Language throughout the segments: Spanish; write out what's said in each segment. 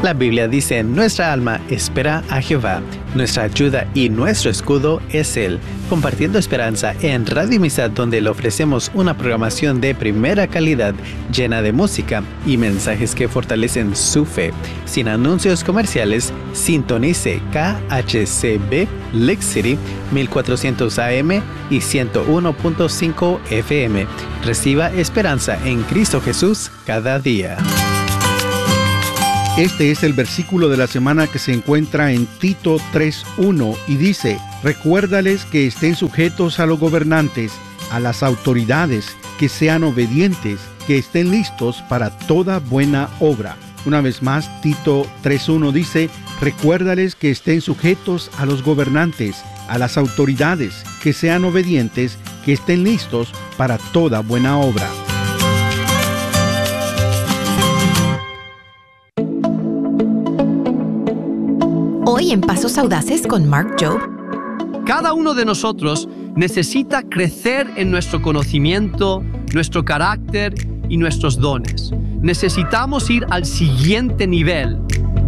La Biblia dice, nuestra alma espera a Jehová, nuestra ayuda y nuestro escudo es Él. Compartiendo esperanza en Radio Amistad, donde le ofrecemos una programación de primera calidad, llena de música y mensajes que fortalecen su fe. Sin anuncios comerciales, sintonice KHCB Lake City 1400 AM y 101.5 FM. Reciba esperanza en Cristo Jesús cada día. Este es el versículo de la semana que se encuentra en Tito 3:1 y dice: recuérdales que estén sujetos a los gobernantes, a las autoridades, que sean obedientes, que estén listos para toda buena obra. Una vez más, Tito 3:1 dice: recuérdales que estén sujetos a los gobernantes, a las autoridades, que sean obedientes, que estén listos para toda buena obra. Hoy en Pasos Audaces con Mark Jobe. Cada uno de nosotros necesita crecer en nuestro conocimiento, nuestro carácter y nuestros dones. Necesitamos ir al siguiente nivel.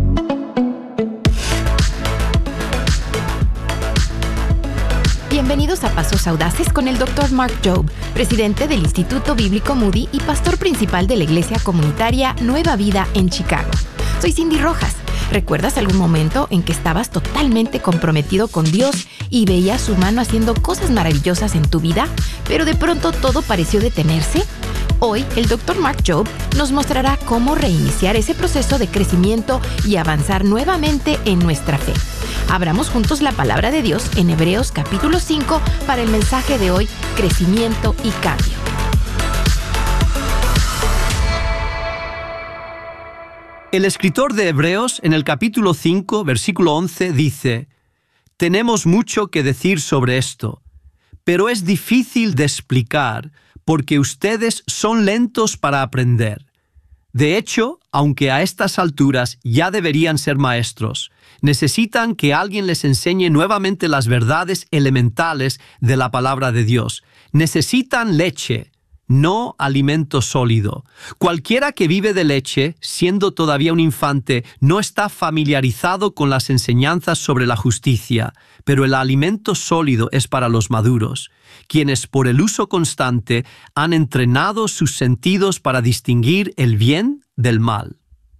Bienvenidos a Pasos Audaces con el Dr. Mark Jobe, presidente del Instituto Bíblico Moody y pastor principal de la Iglesia Comunitaria Nueva Vida en Chicago. Soy Cindy Rojas. ¿Recuerdas algún momento en que estabas totalmente comprometido con Dios y veías su mano haciendo cosas maravillosas en tu vida, pero de pronto todo pareció detenerse? Hoy, el Dr. Mark Jobe nos mostrará cómo reiniciar ese proceso de crecimiento y avanzar nuevamente en nuestra fe. Abramos juntos la palabra de Dios en Hebreos capítulo 5 para el mensaje de hoy, crecimiento y cambio. El escritor de Hebreos, en el capítulo 5, versículo 11, dice: tenemos mucho que decir sobre esto, pero es difícil de explicar porque ustedes son lentos para aprender. De hecho, aunque a estas alturas ya deberían ser maestros, necesitan que alguien les enseñe nuevamente las verdades elementales de la palabra de Dios. Necesitan leche, no alimento sólido. Cualquiera que vive de leche, siendo todavía un infante, no está familiarizado con las enseñanzas sobre la justicia, pero el alimento sólido es para los maduros, quienes por el uso constante han entrenado sus sentidos para distinguir el bien del mal.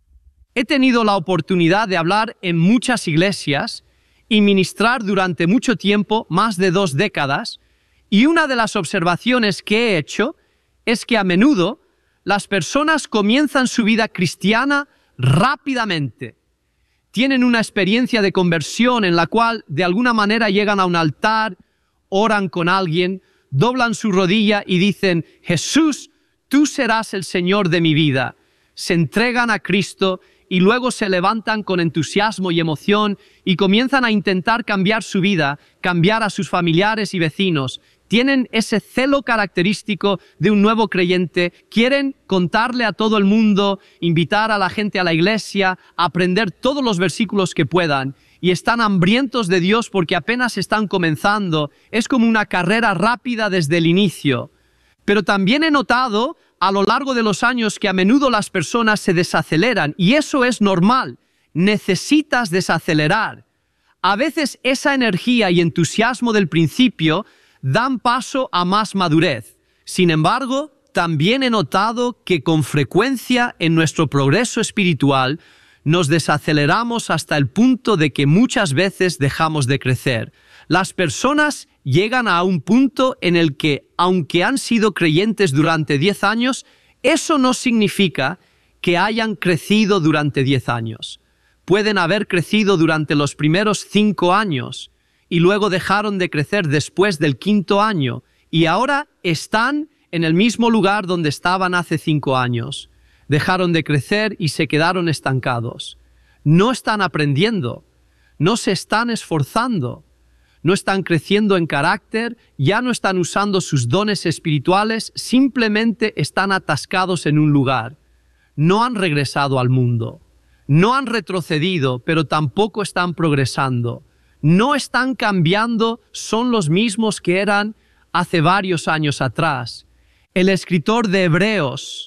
He tenido la oportunidad de hablar en muchas iglesias y ministrar durante mucho tiempo, más de 2 décadas, y una de las observaciones que he hecho es que a menudo las personas comienzan su vida cristiana rápidamente. Tienen una experiencia de conversión en la cual de alguna manera llegan a un altar, oran con alguien, doblan su rodilla y dicen: Jesús, tú serás el Señor de mi vida. Se entregan a Cristo y luego se levantan con entusiasmo y emoción y comienzan a intentar cambiar su vida, cambiar a sus familiares y vecinos. Tienen ese celo característico de un nuevo creyente, quieren contarle a todo el mundo, invitar a la gente a la iglesia, aprender todos los versículos que puedan, y están hambrientos de Dios porque apenas están comenzando. Es como una carrera rápida desde el inicio. Pero también he notado a lo largo de los años que a menudo las personas se desaceleran, y eso es normal. Necesitas desacelerar. A veces esa energía y entusiasmo del principio dan paso a más madurez. Sin embargo, también he notado que con frecuencia en nuestro progreso espiritual nos desaceleramos hasta el punto de que muchas veces dejamos de crecer. Las personas llegan a un punto en el que, aunque han sido creyentes durante 10 años, eso no significa que hayan crecido durante 10 años. Pueden haber crecido durante los primeros 5 años, y luego dejaron de crecer después del 5º año, y ahora están en el mismo lugar donde estaban hace 5 años. Dejaron de crecer y se quedaron estancados. No están aprendiendo, no se están esforzando, no están creciendo en carácter, ya no están usando sus dones espirituales, simplemente están atascados en un lugar. No han regresado al mundo, no han retrocedido, pero tampoco están progresando. No están cambiando, son los mismos que eran hace varios años atrás. El escritor de Hebreos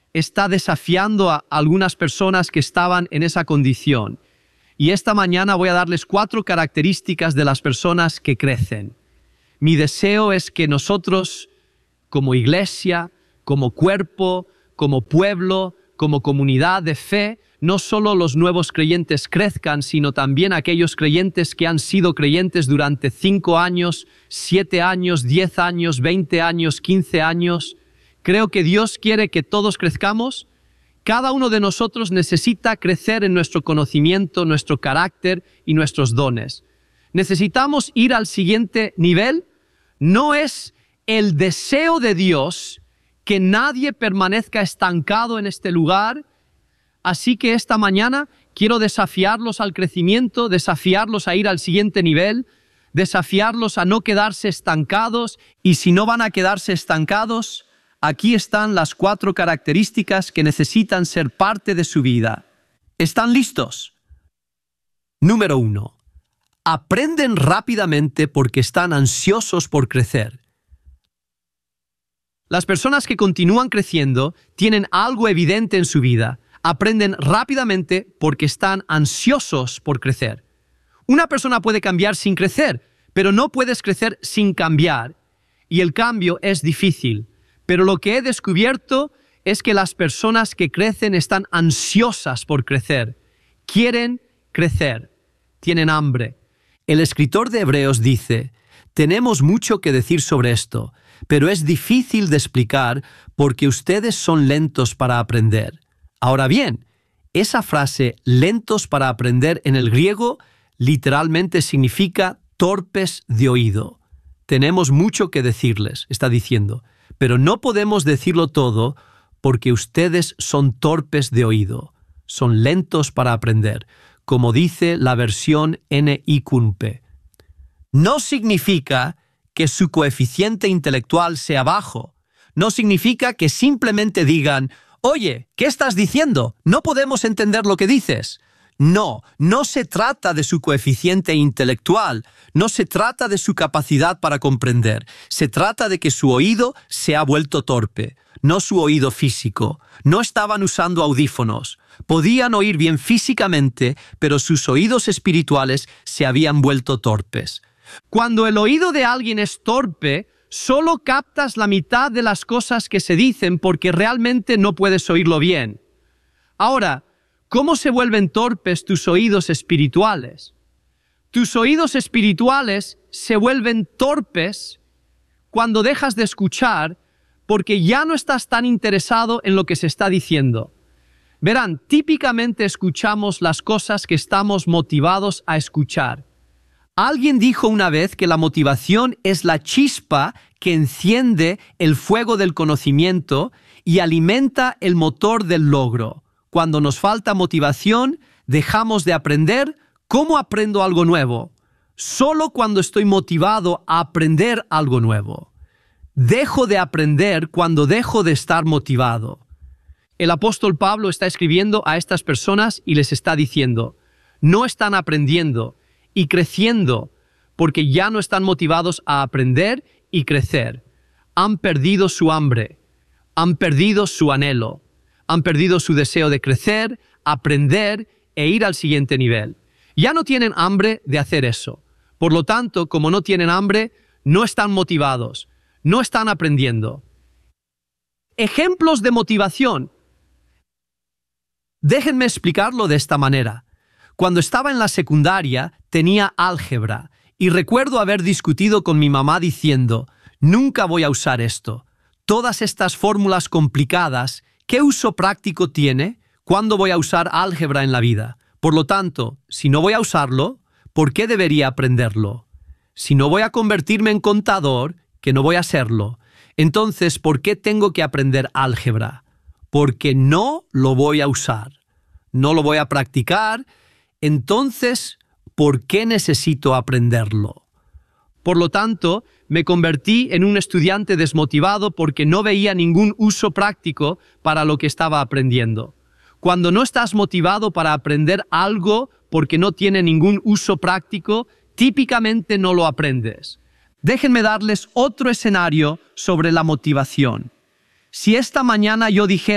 está desafiando a algunas personas que estaban en esa condición. Y esta mañana voy a darles 4 características de las personas que crecen. Mi deseo es que nosotros, como iglesia, como cuerpo, como pueblo, como comunidad de fe, no solo los nuevos creyentes crezcan, sino también aquellos creyentes que han sido creyentes durante 5 años, 7 años, 10 años, 20 años, 15 años. Creo que Dios quiere que todos crezcamos. Cada uno de nosotros necesita crecer en nuestro conocimiento, nuestro carácter y nuestros dones. Necesitamos ir al siguiente nivel. No es el deseo de Dios que nadie permanezca estancado en este lugar. Así que esta mañana quiero desafiarlos al crecimiento, desafiarlos a ir al siguiente nivel, desafiarlos a no quedarse estancados. Y si no van a quedarse estancados, aquí están las 4 características que necesitan ser parte de su vida. ¿Están listos? Número 1. Aprenden rápidamente porque están ansiosos por crecer. Las personas que continúan creciendo tienen algo evidente en su vida. Aprenden rápidamente porque están ansiosos por crecer. Una persona puede cambiar sin crecer, pero no puedes crecer sin cambiar. Y el cambio es difícil. Pero lo que he descubierto es que las personas que crecen están ansiosas por crecer. Quieren crecer. Tienen hambre. El escritor de Hebreos dice: tenemos mucho que decir sobre esto, pero es difícil de explicar porque ustedes son lentos para aprender. Ahora bien, esa frase lentos para aprender en el griego literalmente significa torpes de oído. Tenemos mucho que decirles, está diciendo, pero no podemos decirlo todo porque ustedes son torpes de oído, son lentos para aprender, como dice la versión NICUNPE. No significa que su coeficiente intelectual sea bajo. No significa que simplemente digan: oye, ¿qué estás diciendo? No podemos entender lo que dices. No se trata de su coeficiente intelectual, no se trata de su capacidad para comprender. Se trata de que su oído se ha vuelto torpe, no su oído físico. No estaban usando audífonos. Podían oír bien físicamente, pero sus oídos espirituales se habían vuelto torpes. Cuando el oído de alguien es torpe, solo captas la mitad de las cosas que se dicen porque realmente no puedes oírlo bien. Ahora, ¿cómo se vuelven torpes tus oídos espirituales? Tus oídos espirituales se vuelven torpes cuando dejas de escuchar porque ya no estás tan interesado en lo que se está diciendo. Verán, típicamente escuchamos las cosas que estamos motivados a escuchar. Alguien dijo una vez que la motivación es la chispa que enciende el fuego del conocimiento y alimenta el motor del logro. Cuando nos falta motivación, dejamos de aprender. ¿Cómo aprendo algo nuevo? Solo cuando estoy motivado a aprender algo nuevo. Dejo de aprender cuando dejo de estar motivado. El apóstol Pablo está escribiendo a estas personas y les está diciendo: no están aprendiendo y creciendo porque ya no están motivados a aprender y crecer. Han perdido su hambre, han perdido su anhelo, han perdido su deseo de crecer, aprender e ir al siguiente nivel. Ya no tienen hambre de hacer eso. Por lo tanto, como no tienen hambre, no están motivados, no están aprendiendo. Ejemplos de motivación. Déjenme explicarlo de esta manera. Cuando estaba en la secundaria, tenía álgebra y recuerdo haber discutido con mi mamá diciendo: nunca voy a usar esto. Todas estas fórmulas complicadas, ¿qué uso práctico tiene? ¿Cuándo voy a usar álgebra en la vida? Por lo tanto, si no voy a usarlo, ¿por qué debería aprenderlo? Si no voy a convertirme en contador, que no voy a serlo, entonces, ¿por qué tengo que aprender álgebra? Porque no lo voy a usar, no lo voy a practicar. Entonces, ¿por qué necesito aprenderlo? Por lo tanto, me convertí en un estudiante desmotivado porque no veía ningún uso práctico para lo que estaba aprendiendo. Cuando no estás motivado para aprender algo porque no tiene ningún uso práctico, típicamente no lo aprendes. Déjenme darles otro escenario sobre la motivación. Si esta mañana yo dijera: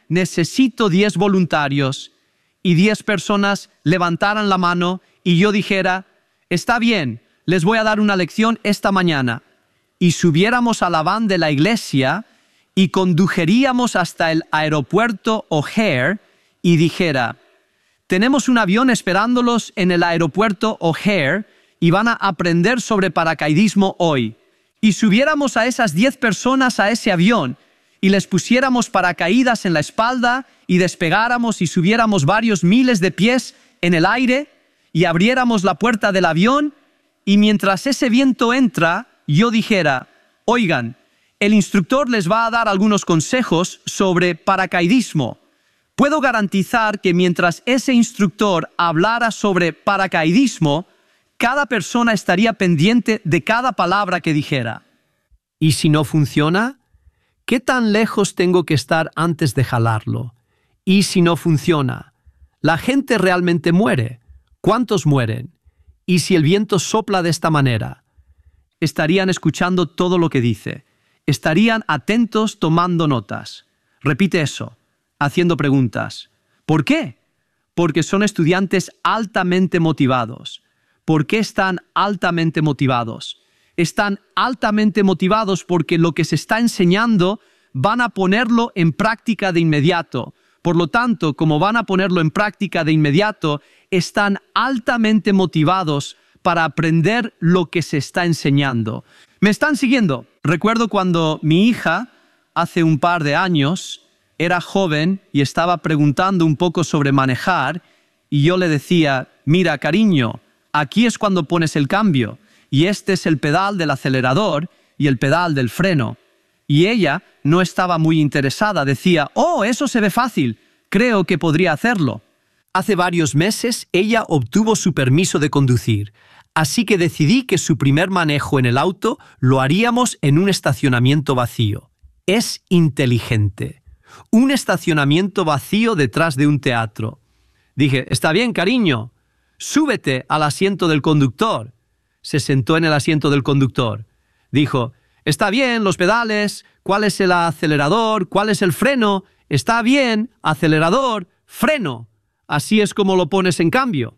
necesito 10 voluntarios, y 10 personas levantaran la mano y yo dijera, está bien, les voy a dar una lección esta mañana, y subiéramos a la van de la iglesia y conduciríamos hasta el aeropuerto O'Hare y dijera, tenemos un avión esperándolos en el aeropuerto O'Hare y van a aprender sobre paracaidismo hoy. Y subiéramos a esas 10 personas a ese avión y les pusiéramos paracaídas en la espalda y despegáramos y subiéramos varios miles de pies en el aire y abriéramos la puerta del avión y mientras ese viento entra, yo dijera, oigan, el instructor les va a dar algunos consejos sobre paracaidismo. Puedo garantizar que mientras ese instructor hablara sobre paracaidismo, cada persona estaría pendiente de cada palabra que dijera. ¿Y si no funciona? ¿Qué tan lejos tengo que estar antes de jalarlo? ¿Y si no funciona? ¿La gente realmente muere? ¿Cuántos mueren? ¿Y si el viento sopla de esta manera? Estarían escuchando todo lo que dice. Estarían atentos tomando notas. Repite eso, haciendo preguntas. ¿Por qué? Porque son estudiantes altamente motivados. ¿Por qué están altamente motivados? Están altamente motivados porque lo que se está enseñando van a ponerlo en práctica de inmediato. Por lo tanto, como van a ponerlo en práctica de inmediato, están altamente motivados para aprender lo que se está enseñando. ¿Me están siguiendo? Recuerdo cuando mi hija, hace un par de años, era joven y estaba preguntando un poco sobre manejar y yo le decía, mira, cariño, aquí es cuando pones el cambio y este es el pedal del acelerador y el pedal del freno. Y ella no estaba muy interesada, decía, oh, eso se ve fácil, creo que podría hacerlo. Hace varios meses ella obtuvo su permiso de conducir, así que decidí que su primer manejo en el auto lo haríamos en un estacionamiento vacío. Es inteligente. Un estacionamiento vacío detrás de un teatro. Dije, está bien, cariño, súbete al asiento del conductor. Se sentó en el asiento del conductor. Dijo, está bien, los pedales, ¿cuál es el acelerador? ¿Cuál es el freno? Está bien, acelerador, freno. Así es como lo pones en cambio.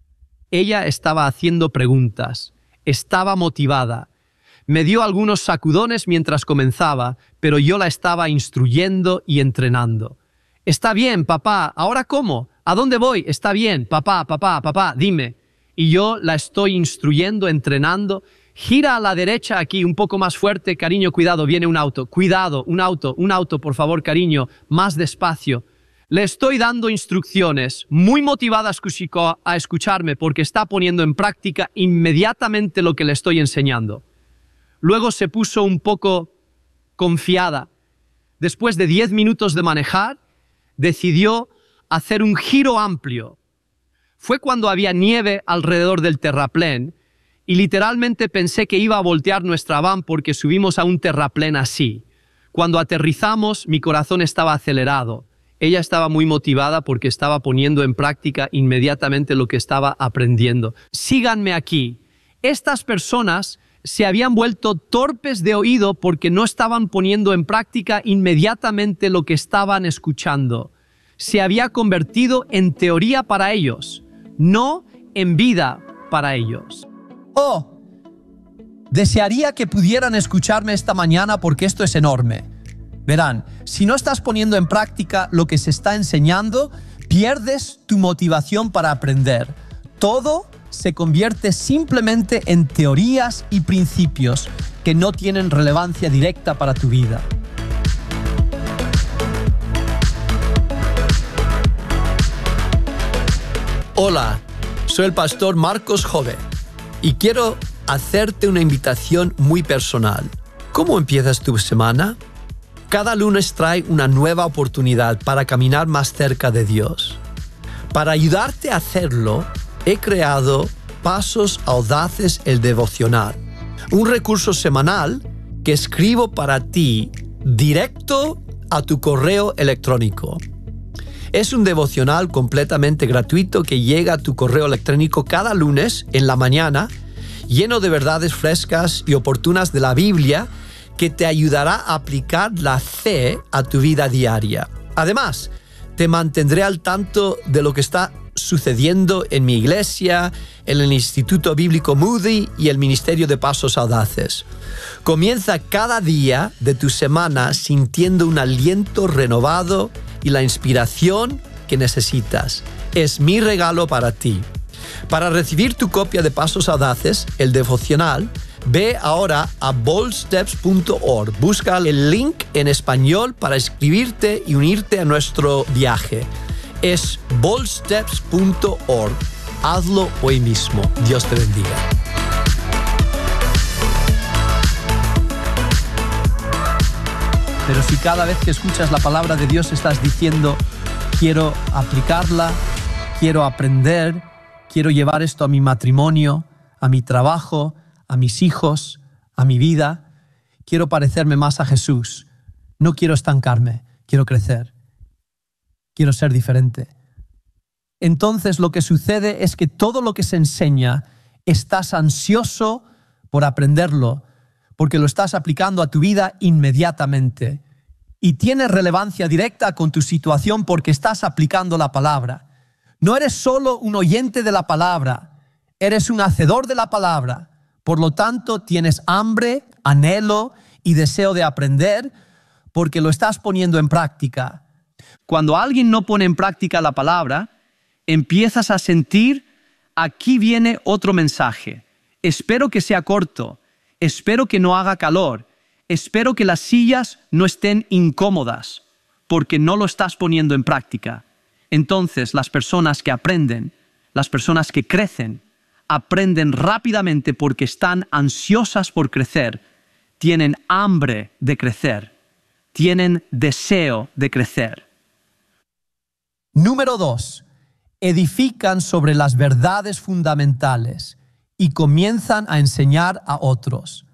Ella estaba haciendo preguntas, estaba motivada. Me dio algunos sacudones mientras comenzaba, pero yo la estaba instruyendo y entrenando. Está bien, papá, ¿ahora cómo? ¿A dónde voy? Está bien, papá, dime. Y yo la estoy instruyendo, entrenando. Gira a la derecha aquí, un poco más fuerte, cariño, cuidado, viene un auto. Cuidado, un auto, por favor, cariño, más despacio. Le estoy dando instrucciones, muy motivada a escucharme porque está poniendo en práctica inmediatamente lo que le estoy enseñando. Luego se puso un poco confiada. Después de 10 minutos de manejar, decidió hacer un giro amplio. Fue cuando había nieve alrededor del terraplén y literalmente pensé que iba a voltear nuestra van porque subimos a un terraplén así. Cuando aterrizamos, mi corazón estaba acelerado. Ella estaba muy motivada porque estaba poniendo en práctica inmediatamente lo que estaba aprendiendo. Síganme aquí. Estas personas se habían vuelto torpes de oído porque no estaban poniendo en práctica inmediatamente lo que estaban escuchando. Se había convertido en teoría para ellos, no en vida para ellos. Oh, desearía que pudieran escucharme esta mañana porque esto es enorme. Verán, si no estás poniendo en práctica lo que se está enseñando, pierdes tu motivación para aprender. Todo se convierte simplemente en teorías y principios que no tienen relevancia directa para tu vida. Hola, soy el pastor Marcos Jove y quiero hacerte una invitación muy personal. ¿Cómo empiezas tu semana? Cada lunes trae una nueva oportunidad para caminar más cerca de Dios. Para ayudarte a hacerlo, he creado Pasos Audaces el Devocional, un recurso semanal que escribo para ti directo a tu correo electrónico. Es un devocional completamente gratuito que llega a tu correo electrónico cada lunes en la mañana, lleno de verdades frescas y oportunas de la Biblia que te ayudará a aplicar la fe a tu vida diaria. Además, te mantendré al tanto de lo que está sucediendo en mi iglesia, en el Instituto Bíblico Moody y el Ministerio de Pasos Audaces. Comienza cada día de tu semana sintiendo un aliento renovado y la inspiración que necesitas. Es mi regalo para ti. Para recibir tu copia de Pasos Audaces, el devocional, ve ahora a boldsteps.org. Busca el link en español para inscribirte y unirte a nuestro viaje. Es boldsteps.org. Hazlo hoy mismo. Dios te bendiga. Pero si cada vez que escuchas la palabra de Dios estás diciendo, quiero aplicarla, quiero aprender, quiero llevar esto a mi matrimonio, a mi trabajo, a mis hijos, a mi vida, quiero parecerme más a Jesús, no quiero estancarme, quiero crecer, quiero ser diferente. Entonces lo que sucede es que todo lo que se enseña, estás ansioso por aprenderlo, porque lo estás aplicando a tu vida inmediatamente. Y tiene relevancia directa con tu situación porque estás aplicando la palabra. No eres solo un oyente de la palabra, eres un hacedor de la palabra. Por lo tanto, tienes hambre, anhelo y deseo de aprender porque lo estás poniendo en práctica. Cuando alguien no pone en práctica la palabra, empiezas a sentir, aquí viene otro mensaje. Espero que sea corto, espero que no haga calor, espero que las sillas no estén incómodas, porque no lo estás poniendo en práctica. Entonces, las personas que aprenden, las personas que crecen, aprenden rápidamente porque están ansiosas por crecer, tienen hambre de crecer, tienen deseo de crecer. Número 2. Edifican sobre las verdades fundamentales y comienzan a enseñar a otros.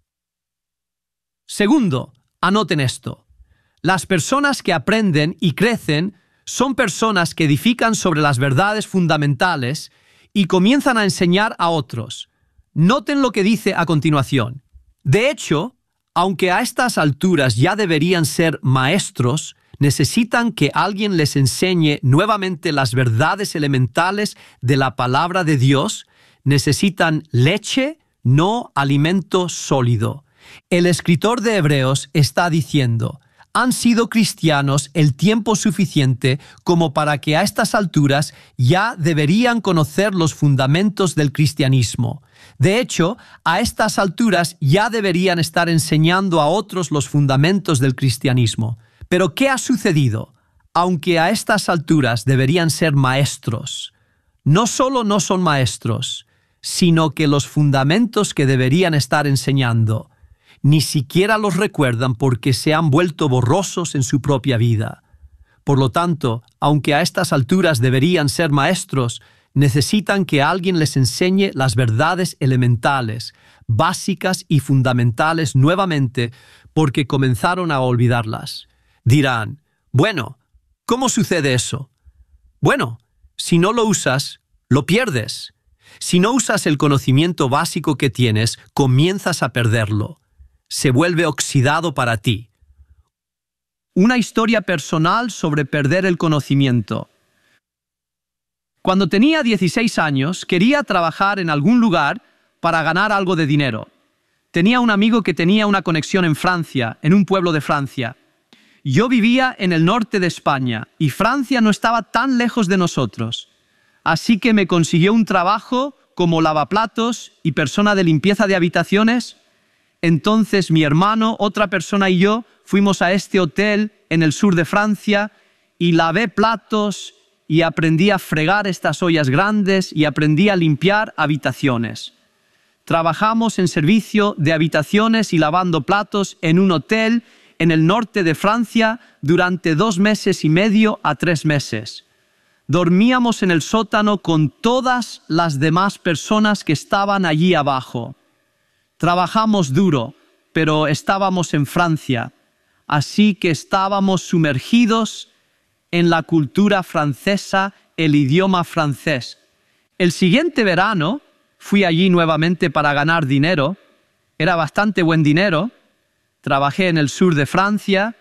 Segundo, anoten esto. Las personas que aprenden y crecen son personas que edifican sobre las verdades fundamentales y comienzan a enseñar a otros. Noten lo que dice a continuación. De hecho, aunque a estas alturas ya deberían ser maestros, necesitan que alguien les enseñe nuevamente las verdades elementales de la palabra de Dios. Necesitan leche, no alimento sólido. El escritor de Hebreos está diciendo, han sido cristianos el tiempo suficiente como para que a estas alturas ya deberían conocer los fundamentos del cristianismo. De hecho, a estas alturas ya deberían estar enseñando a otros los fundamentos del cristianismo. Pero ¿qué ha sucedido? Aunque a estas alturas deberían ser maestros, no solo no son maestros, sino que los fundamentos que deberían estar enseñando ni siquiera los recuerdan porque se han vuelto borrosos en su propia vida. Por lo tanto, aunque a estas alturas deberían ser maestros, necesitan que alguien les enseñe las verdades elementales, básicas y fundamentales nuevamente porque comenzaron a olvidarlas. Dirán, bueno, ¿cómo sucede eso? Bueno, si no lo usas, lo pierdes. Si no usas el conocimiento básico que tienes, comienzas a perderlo. Se vuelve oxidado para ti. Una historia personal sobre perder el conocimiento. Cuando tenía 16 años, quería trabajar en algún lugar para ganar algo de dinero. Tenía un amigo que tenía una conexión en Francia, en un pueblo de Francia. Yo vivía en el norte de España y Francia no estaba tan lejos de nosotros. Así que me consiguió un trabajo como lavaplatos y persona de limpieza de habitaciones. Entonces mi hermano, otra persona y yo fuimos a este hotel en el sur de Francia y lavé platos y aprendí a fregar estas ollas grandes y aprendí a limpiar habitaciones. Trabajamos en servicio de habitaciones y lavando platos en un hotel en el norte de Francia durante 2 meses y medio a 3 meses. Dormíamos en el sótano con todas las demás personas que estaban allí abajo. Trabajamos duro, pero estábamos en Francia, así que estábamos sumergidos en la cultura francesa, el idioma francés. El siguiente verano fui allí nuevamente para ganar dinero. Era bastante buen dinero. Trabajé en el sur de Francia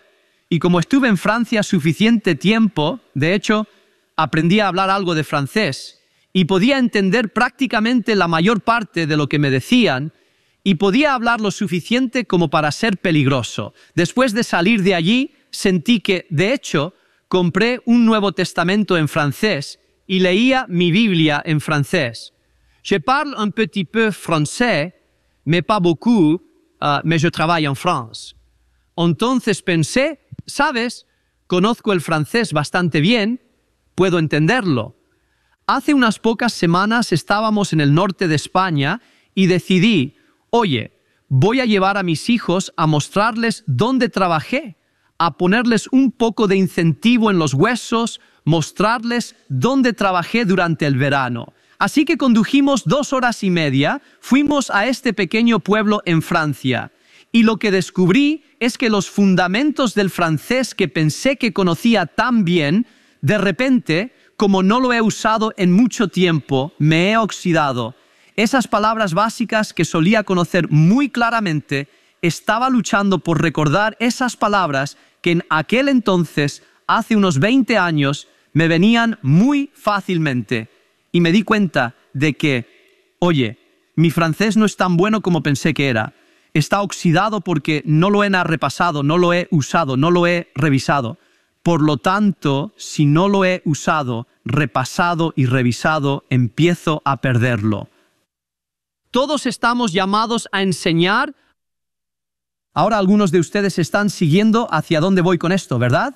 y como estuve en Francia suficiente tiempo, de hecho, aprendí a hablar algo de francés y podía entender prácticamente la mayor parte de lo que me decían y podía hablar lo suficiente como para ser peligroso. Después de salir de allí, sentí que, de hecho, compré un Nuevo Testamento en francés y leía mi Biblia en francés. Je parle un petit peu français, mais pas beaucoup, mais je travaille en France. Entonces pensé, ¿sabes? Conozco el francés bastante bien, puedo entenderlo. Hace unas pocas semanas estábamos en el norte de España y decidí, oye, voy a llevar a mis hijos a mostrarles dónde trabajé, a ponerles un poco de incentivo en los huesos, mostrarles dónde trabajé durante el verano. Así que condujimos 2 horas y media, fuimos a este pequeño pueblo en Francia. Y lo que descubrí es que los fundamentos del francés que pensé que conocía tan bien, de repente, como no lo he usado en mucho tiempo, me he oxidado. Esas palabras básicas que solía conocer muy claramente, estaba luchando por recordar esas palabras que en aquel entonces, hace unos 20 años, me venían muy fácilmente. Y me di cuenta de que, oye, mi francés no es tan bueno como pensé que era. Está oxidado porque no lo he repasado, no lo he usado, no lo he revisado. Por lo tanto, si no lo he usado, repasado y revisado, empiezo a perderlo. Todos estamos llamados a enseñar. Ahora algunos de ustedes están siguiendo hacia dónde voy con esto, ¿verdad?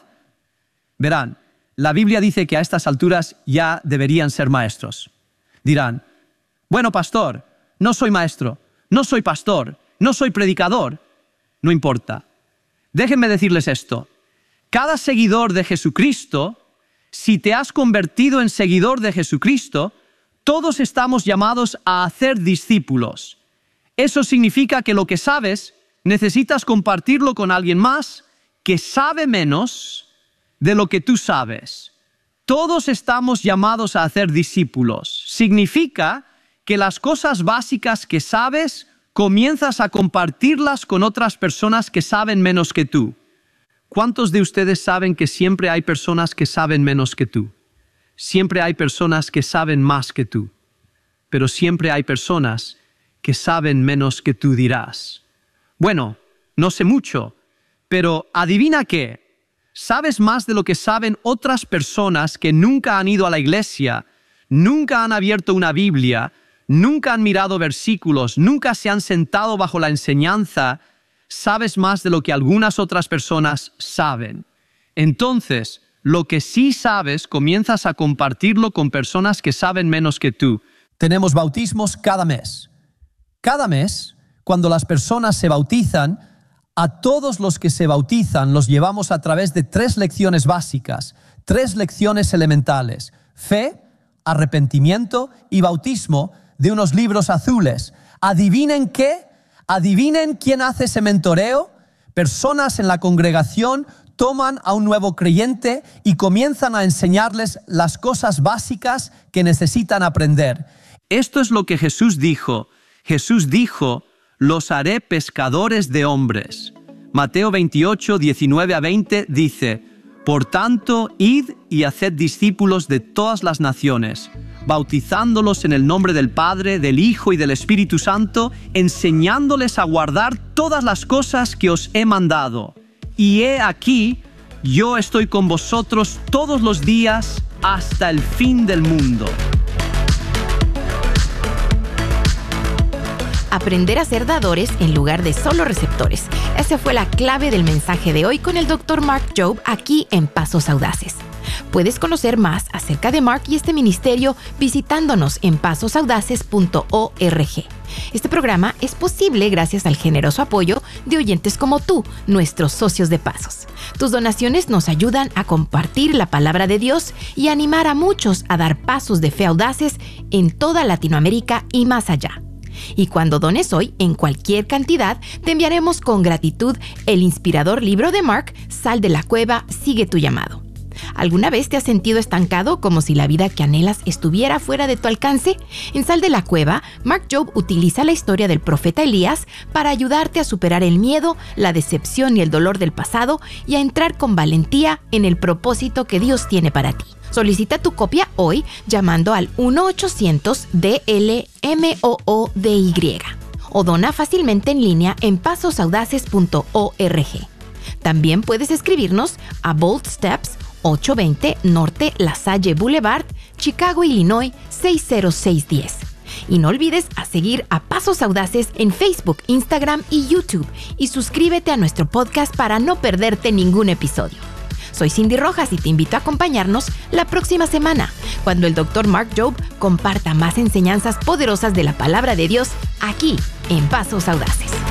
Verán, la Biblia dice que a estas alturas ya deberían ser maestros. Dirán, bueno, pastor, no soy maestro, no soy pastor, no soy predicador. No importa. Déjenme decirles esto. Cada seguidor de Jesucristo, si te has convertido en seguidor de Jesucristo, todos estamos llamados a hacer discípulos. Eso significa que lo que sabes, necesitas compartirlo con alguien más que sabe menos de lo que tú sabes. Todos estamos llamados a hacer discípulos. Significa que las cosas básicas que sabes, comienzas a compartirlas con otras personas que saben menos que tú. ¿Cuántos de ustedes saben que siempre hay personas que saben menos que tú? Siempre hay personas que saben más que tú. Pero siempre hay personas que saben menos que tú, dirás. Bueno, no sé mucho, pero adivina qué. ¿Sabes más de lo que saben otras personas que nunca han ido a la iglesia, nunca han abierto una Biblia, nunca han mirado versículos, nunca se han sentado bajo la enseñanza? Sabes más de lo que algunas otras personas saben. Entonces, lo que sí sabes, comienzas a compartirlo con personas que saben menos que tú. Tenemos bautismos cada mes. Cada mes, cuando las personas se bautizan, a todos los que se bautizan los llevamos a través de 3 lecciones básicas, 3 lecciones elementales: fe, arrepentimiento y bautismo, de unos libros azules. ¿Adivinen qué? ¿Adivinen quién hace ese mentoreo? Personas en la congregación toman a un nuevo creyente y comienzan a enseñarles las cosas básicas que necesitan aprender. Esto es lo que Jesús dijo. Jesús dijo: los haré pescadores de hombres. Mateo 28, 19 a 20 dice: por tanto, id y haced discípulos de todas las naciones, bautizándolos en el nombre del Padre, del Hijo y del Espíritu Santo, enseñándoles a guardar todas las cosas que os he mandado. Y he aquí, yo estoy con vosotros todos los días hasta el fin del mundo. Aprender a ser dadores en lugar de solo receptores. Esa fue la clave del mensaje de hoy con el Dr. Mark Jobe aquí en Pasos Audaces. Puedes conocer más acerca de Mark y este ministerio visitándonos en pasosaudaces.org. Este programa es posible gracias al generoso apoyo de oyentes como tú, nuestros socios de Pasos. Tus donaciones nos ayudan a compartir la palabra de Dios y animar a muchos a dar pasos de fe audaces en toda Latinoamérica y más allá. Y cuando dones hoy, en cualquier cantidad, te enviaremos con gratitud el inspirador libro de Mark, Sal de la Cueva, Sigue tu Llamado. ¿Alguna vez te has sentido estancado, como si la vida que anhelas estuviera fuera de tu alcance? En Sal de la Cueva, Mark Jobe utiliza la historia del profeta Elías para ayudarte a superar el miedo, la decepción y el dolor del pasado y a entrar con valentía en el propósito que Dios tiene para ti. Solicita tu copia hoy llamando al 1-800-DL-MOODY o dona fácilmente en línea en pasosaudaces.org. También puedes escribirnos a Bold Steps, 820 Norte La Salle Boulevard, Chicago, Illinois 60610. Y no olvides a seguir a Pasos Audaces en Facebook, Instagram y YouTube. Y suscríbete a nuestro podcast para no perderte ningún episodio. Soy Cindy Rojas y te invito a acompañarnos la próxima semana, cuando el Dr. Mark Jobe comparta más enseñanzas poderosas de la palabra de Dios aquí en Pasos Audaces.